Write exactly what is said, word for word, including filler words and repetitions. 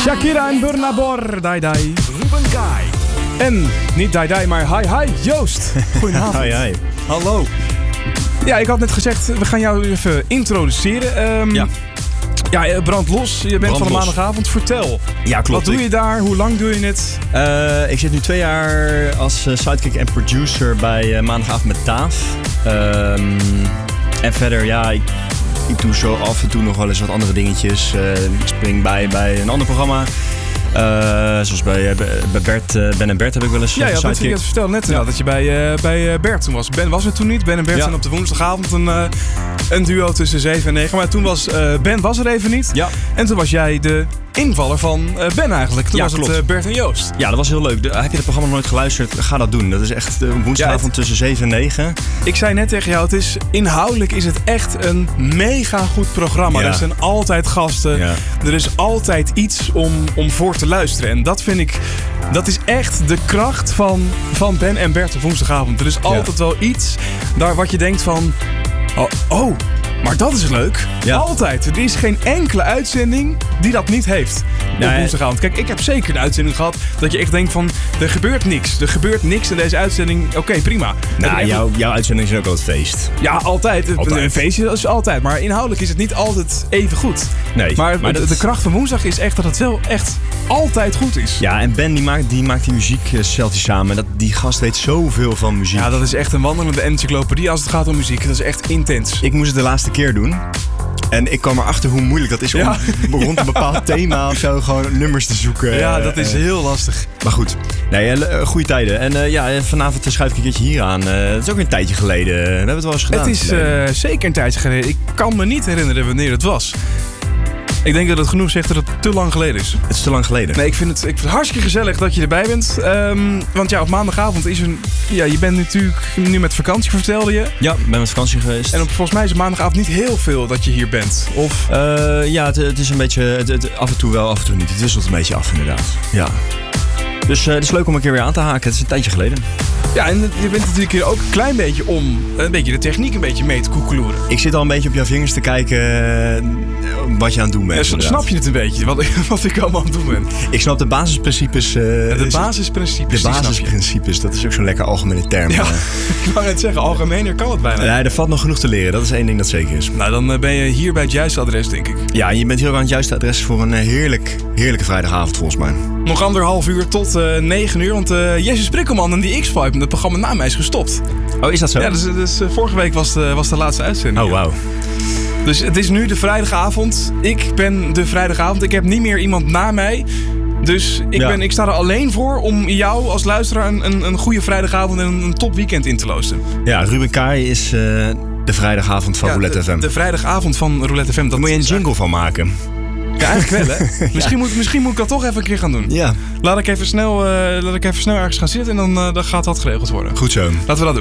Shakira en Burna Boy, Dai Dai. Ruben Guy. En niet Dai Dai, maar hi hi Joost. Goedenavond. Hi hi. Hallo. Ja, ik had net gezegd, we gaan jou even introduceren. Um, Ja. Ja, brand los. Je bent Brand van de los. maandagavond. Vertel. Ja, klopt. Wat doe je daar? Hoe lang doe je het? Uh, ik zit nu twee jaar als uh, sidekick en producer bij uh, Maandagavond met Daaf. Um, en verder, ja, ik, ik doe zo af en toe nog wel eens wat andere dingetjes. Uh, ik spring bij bij een ander programma. Uh, zoals bij, bij Bert, uh, Ben en Bert heb ik wel eens Ja, ja dat sidekick. je vertelde net inderdaad dat je bij, uh, bij uh, Bert toen was. Ben was er toen niet. Ben en Bert Ja. zijn op de woensdagavond een, uh, een duo tussen zeven en negen. Maar toen was uh, Ben was er even niet. Ja. En toen was jij de invaller van uh, Ben eigenlijk. Toen Ja, was klopt. het uh, Bert en Joost. Ja, dat was heel leuk. De, heb je het programma nog nooit geluisterd? Ga dat doen. Dat is echt uh, woensdagavond Ja, het- tussen zeven en negen. Ik zei net tegen jou, het is, inhoudelijk is het echt een mega goed programma. Ja. Er zijn altijd gasten. Ja. Er is altijd iets om, om voor te luisteren. En dat vind ik, dat is echt de kracht van, van Ben en Bert op woensdagavond. Er is altijd wel iets daar wat je denkt van, oh, oh maar dat is leuk. Ja. Altijd. Er is geen enkele uitzending die dat niet heeft op Nee. woensdagavond. Kijk, ik heb zeker een uitzending gehad dat je echt denkt van, er gebeurt niks. Er gebeurt niks in deze uitzending. Oké, prima. En Nou, echt- jouw, jouw uitzending is ook altijd feest. ja, altijd. Altijd. Een feestje is altijd. Maar inhoudelijk is het niet altijd even goed. Nee, Maar, maar de, dat- de kracht van woensdag is echt dat het wel echt altijd goed is. Ja, en Ben die maakt die, maakt die muziek, uh, stelt hij samen. Dat, die gast weet zoveel van muziek. Ja, dat is echt een wandelende encyclopedie als het gaat om muziek. Dat is echt intens. Ik moest het de laatste keer doen. En ik kwam erachter hoe moeilijk dat is om Ja. rond een bepaald thema of zo gewoon nummers te zoeken. Ja, Uh, dat is uh, heel lastig. Maar goed, nee, uh, goede tijden. En uh, ja, vanavond schuif ik een keertje hier aan. Uh, dat is ook weer een tijdje geleden. We hebben het wel eens gedaan. Het is verleden. uh, zeker een tijdje geleden. Ik kan me niet herinneren wanneer het was. Ik denk dat het genoeg zegt dat het te lang geleden is. Het is te lang geleden. Nee, ik vind het, ik vind het hartstikke gezellig dat je erbij bent. Um, want ja, op maandagavond is een... Ja, je bent natuurlijk nu met vakantie, vertelde je. Ja, ik ben met vakantie geweest. En op, volgens mij is het maandagavond niet heel veel dat je hier bent. Of... Uh, ja, het, het is een beetje... Het, het, af en toe wel, af en toe niet. Het wisselt een beetje af, inderdaad. Ja. Dus uh, het is leuk om een keer weer aan te haken. Het is een tijdje geleden. Ja, en je bent natuurlijk hier ook een klein beetje om een beetje de techniek een beetje mee te koekeloeren. Ik zit al een beetje op jouw vingers te kijken uh, wat je aan het doen bent. Ja, s- inderdaad. snap je het een beetje, wat, wat ik allemaal aan het doen ben? Ik snap de basisprincipes. uh, Ja, de is- basisprincipes, De die snap je. basisprincipes, dat is ook zo'n lekker algemene term. Ja, Uh, ik wou net zeggen, algemener kan het bijna. nee, er valt nog genoeg te leren. Dat is één ding dat zeker is. Nou, dan eh, ben je hier bij het juiste adres, denk ik. Ja, je bent hier ook aan het juiste adres voor een uh, heerlijk, heerlijke vrijdagavond volgens mij. Nog anderhalf uur tot uh, negen uur, want uh, Jesse Sprikkelman en die X-Five, het programma na mij is gestopt. Oh, is dat zo? Ja, dus, dus uh, vorige week was de, was de laatste uitzending. Oh, wauw. Dus het is nu de vrijdagavond. Ik ben de vrijdagavond. Ik heb niet meer iemand na mij. Dus ik, Ja. ben, ik sta er alleen voor om jou als luisteraar een, een, een goede vrijdagavond en een, een top weekend in te loosteren. Ja, Ruben Kai is uh, de vrijdagavond van Ja, Roulette de, F M. de vrijdagavond van Roulette F M. Dat Daar moet je een jingle van maken. Ja, eigenlijk wel, hè? misschien, moet, misschien moet ik dat toch even een keer gaan doen. Ja, Laat ik even snel, uh, laat ik even snel ergens gaan zitten en dan, uh, dan gaat dat geregeld worden. goed zo. Laten we dat